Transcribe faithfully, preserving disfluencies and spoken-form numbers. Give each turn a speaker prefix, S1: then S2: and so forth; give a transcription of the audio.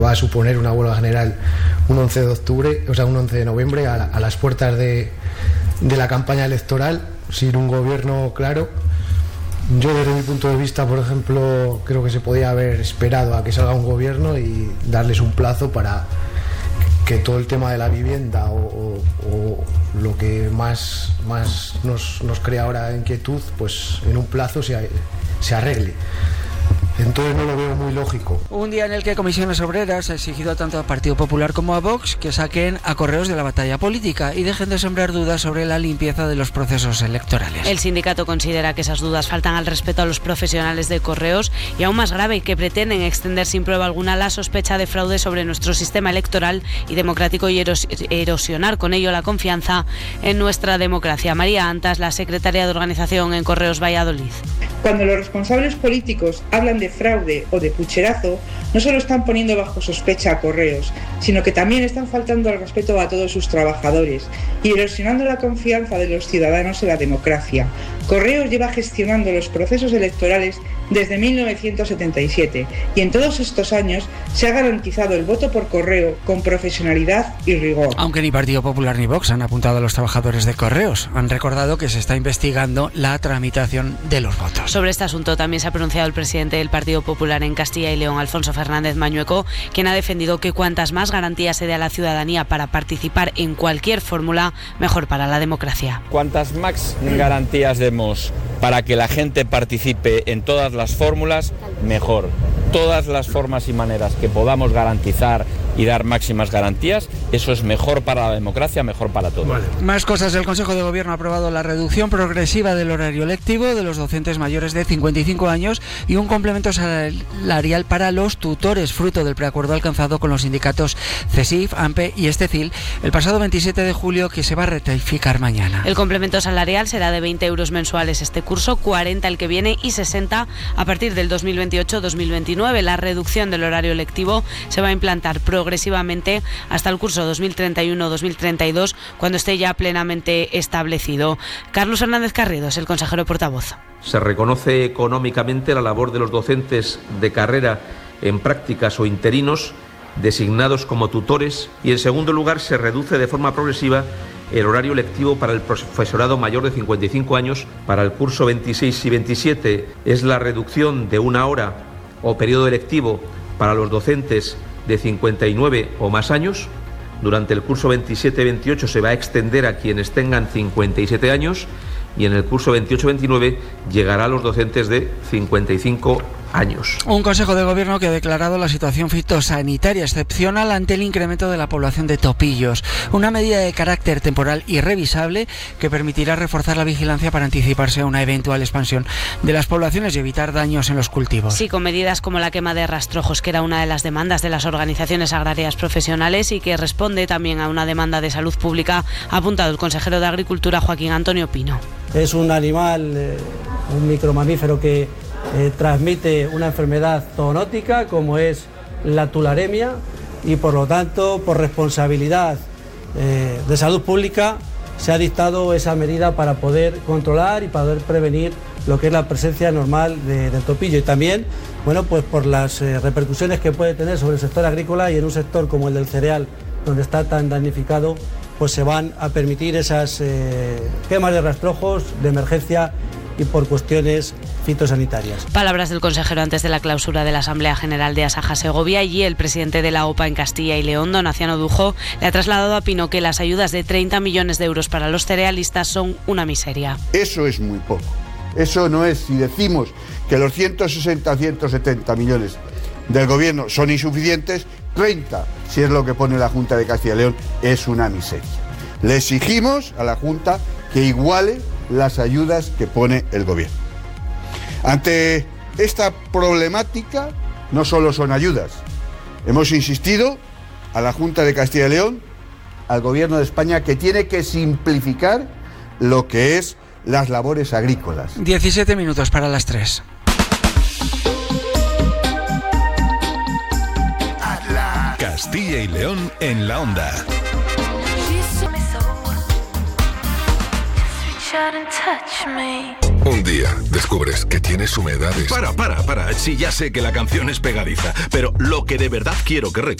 S1: Va a suponer una huelga general un once de octubre, o sea, un once de noviembre, a, a las puertas de, de la campaña electoral, sin un gobierno claro. Yo, desde mi punto de vista, por ejemplo, creo que se podía haber esperado a que salga un gobierno y darles un plazo para que todo el tema de la vivienda o, o, o lo que más, más nos, nos crea ahora inquietud, pues en un plazo se, se arregle. Entonces no lo veo muy lógico.
S2: Un día en el que Comisiones Obreras ha exigido tanto al Partido Popular como a Vox que saquen a Correos de la batalla política y dejen de sembrar dudas sobre la limpieza de los procesos electorales.
S3: El sindicato considera que esas dudas faltan al respeto a los profesionales de Correos y, aún más grave, que pretenden extender sin prueba alguna la sospecha de fraude sobre nuestro sistema electoral y democrático y eros- erosionar con ello la confianza en nuestra democracia. María Antas, la secretaria de organización en Correos Valladolid.
S4: Cuando los responsables políticos hablan de fraude o de pucherazo, no solo están poniendo bajo sospecha a Correos, sino que también están faltando al respeto a todos sus trabajadores y erosionando la confianza de los ciudadanos en la democracia. Correos lleva gestionando los procesos electorales desde mil novecientos setenta y siete y en todos estos años se ha garantizado el voto por correo con profesionalidad y rigor.
S2: Aunque ni Partido Popular ni Vox han apuntado a los trabajadores de Correos, han recordado que se está investigando la tramitación de los votos.
S3: Sobre este asunto también se ha pronunciado el presidente del Partido Popular en Castilla y León, Alfonso Fernández Mañueco, quien ha defendido que cuantas más garantías se dé a la ciudadanía para participar en cualquier fórmula, mejor para la democracia.
S5: Cuantas más garantías demos para que la gente participe en todas las fórmulas, mejor. Todas las formas y maneras que podamos garantizar y dar máximas garantías, eso es mejor para la democracia, mejor para todos.
S2: Vale. Más cosas. El Consejo de Gobierno ha aprobado la reducción progresiva del horario lectivo de los docentes mayores de cincuenta y cinco años y un complemento salarial para los tutores, fruto del preacuerdo alcanzado con los sindicatos CESIF, AMPE y Estecil el pasado veintisiete de julio, que se va a ratificar mañana.
S3: El complemento salarial será de veinte euros mensuales este curso, cuarenta el que viene y sesenta a partir del dos mil veintiocho dos mil veintinueve. La reducción del horario lectivo se va a implantar progresivamente hasta el curso dos mil treinta y uno dos mil treinta y dos, cuando esté ya plenamente establecido. Carlos Hernández Carriedo es el consejero portavoz.
S6: Se reconoce económicamente la labor de los docentes de carrera en prácticas o interinos designados como tutores y, en segundo lugar, se reduce de forma progresiva el horario lectivo para el profesorado mayor de cincuenta y cinco años. Para el curso veintiséis y veintisiete es la reducción de una hora o periodo lectivo para los docentes de cincuenta y nueve o más años. Durante el curso veintisiete veintiocho se va a extender a quienes tengan cincuenta y siete años y en el curso veintiocho veintinueve llegará a los docentes de cincuenta y cinco años.
S2: Un Consejo de Gobierno que ha declarado la situación fitosanitaria excepcional ante el incremento de la población de topillos. Una medida de carácter temporal y revisable que permitirá reforzar la vigilancia para anticiparse a una eventual expansión de las poblaciones y evitar daños en los cultivos.
S3: Sí, con medidas como la quema de rastrojos, que era una de las demandas de las organizaciones agrarias profesionales y que responde también a una demanda de salud pública, ha apuntado el consejero de Agricultura, Joaquín Antonio Pino.
S7: Es un animal, eh, un micromamífero que eh, transmite una enfermedad zoonótica como es la tularemia y, por lo tanto, por responsabilidad eh, de salud pública se ha dictado esa medida para poder controlar y para poder prevenir lo que es la presencia normal de, del topillo y también, bueno, pues por las eh, repercusiones que puede tener sobre el sector agrícola y en un sector como el del cereal, donde está tan damnificado, pues se van a permitir esas eh, quemas de rastrojos de emergencia y por cuestiones fitosanitarias.
S3: Palabras del consejero antes de la clausura de la Asamblea General de Asaja Segovia, y el presidente de la OPA en Castilla y León, Donaciano Dujo, le ha trasladado a Pino que las ayudas de treinta millones de euros para los cerealistas son una miseria.
S8: Eso es muy poco. Eso no es, si decimos que los ciento sesenta a ciento setenta millones del gobierno son insuficientes, treinta, si es lo que pone la Junta de Castilla y León, es una miseria. Le exigimos a la Junta que iguale las ayudas que pone el gobierno. Ante esta problemática no solo son ayudas. Hemos insistido a la Junta de Castilla y León, al gobierno de España, que tiene que simplificar lo que es las labores agrícolas.
S2: diecisiete minutos para las tres.
S9: Castilla y León en la onda.
S10: Touch me.
S9: Un día descubres que tienes humedades.
S10: Para, para, para. Sí, ya sé que la canción es pegadiza, pero lo que de verdad quiero que recuerdes